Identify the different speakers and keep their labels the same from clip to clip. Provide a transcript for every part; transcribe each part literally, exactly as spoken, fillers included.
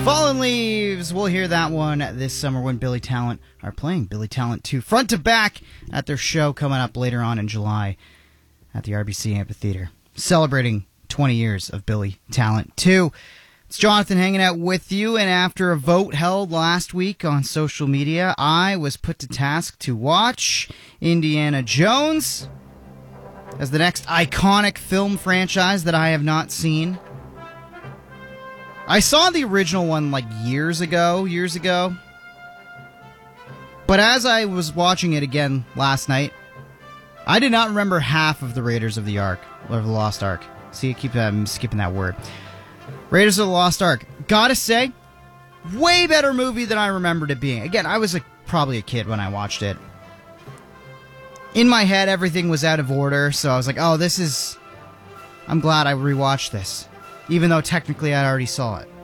Speaker 1: Fallen Leaves, we'll hear that one this summer when Billy Talent are playing Billy Talent two front to back at their show coming up later on in July at the R B C Amphitheater, celebrating twenty years of Billy Talent two. It's Jonathan hanging out with you, and after a vote held last week on social media, I was put to task to watch Indiana Jones as the next iconic film franchise that I have not seen. I saw the original one like years ago, years ago. But as I was watching it again last night, I did not remember half of the Raiders of the Ark, or the Lost Ark. See, I keep um, skipping that word. Raiders of the Lost Ark. Gotta say, way better movie than I remembered it being. Again, I was a, probably a kid when I watched it. In my head, everything was out of order, so I was like, oh, this is... I'm glad I rewatched this. Even though technically I already saw it.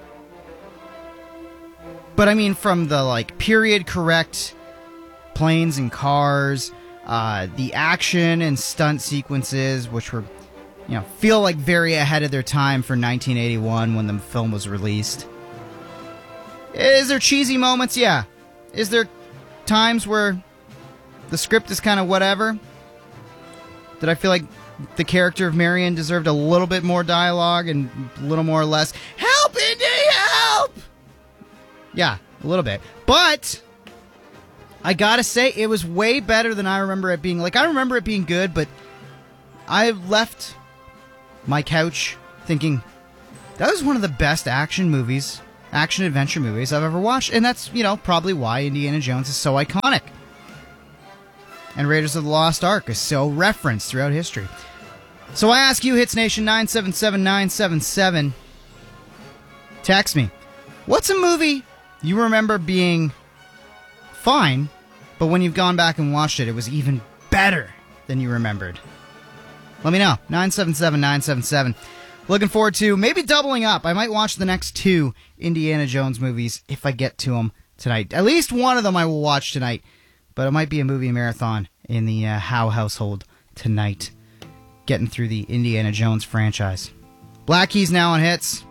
Speaker 1: But I mean, from the like period correct planes and cars, uh, the action and stunt sequences, which were, you know, feel like very ahead of their time for nineteen eighty-one when the film was released. Is there cheesy moments? Yeah. Is there times where the script is kind of whatever? Did I feel like the character of Marion deserved a little bit more dialogue and a little more or less, help, Indy, help! Yeah, a little bit. But I gotta say, it was way better than I remember it being. Like, I remember it being good, but I left my couch thinking, that was one of the best action movies, action-adventure movies I've ever watched. And that's, you know, probably why Indiana Jones is so iconic. And Raiders of the Lost Ark is so referenced throughout history. So I ask you, Hits Nation nine seven seven nine seven seven, text me. What's a movie you remember being fine, but when you've gone back and watched it, it was even better than you remembered? Let me know. nine seven seven nine seven seven. Looking forward to maybe doubling up. I might watch the next two Indiana Jones movies if I get to them tonight. At least one of them I will watch tonight, but it might be a movie marathon in the uh, Howe household tonight. Getting through the Indiana Jones franchise. Black Keys now on Hits.